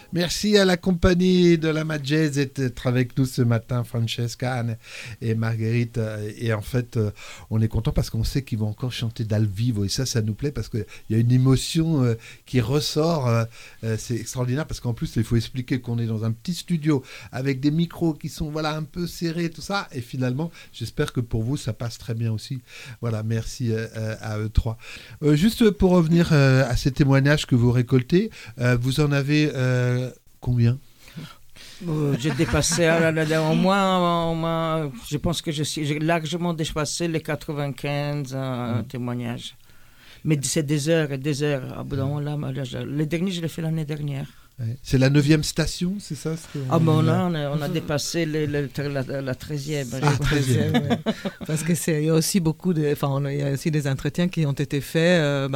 Merci à la compagnie de la Majez d'être avec nous ce matin, Francesca, Anne et Marguerite. Et en fait, on est content parce qu'on sait qu'ils vont encore chanter Dal Vivo. Et ça nous plaît parce qu'il y a une émotion qui ressort. C'est extraordinaire parce qu'en plus, il faut expliquer qu'on est dans un petit studio avec des micros qui sont un peu serrés, tout ça. Et finalement, j'espère que pour vous, ça passe très bien aussi. Voilà, merci à eux trois. Juste pour revenir à ces témoignages que vous récoltez, vous en avez combien? J'ai dépassé au moins, je pense que j'ai largement dépassé les 95 témoignages. Mais c'est des heures et des heures. Le dernier, je l'ai fait l'année dernière. Ouais. C'est la 9e station, c'est ça on a dépassé la 13e. Ah, 13e, ouais. Parce qu'il y a aussi il y a aussi des entretiens qui ont été faits